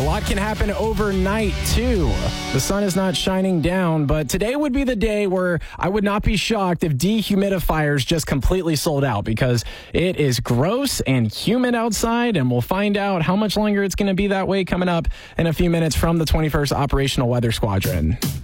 A lot can happen overnight, too. The sun is not shining down, but today would be the day where I would not be shocked if dehumidifiers just completely sold out because it is gross and humid outside, and we'll find out how much longer it's going to be that way coming up in a few minutes from the 21st Operational Weather Squadron.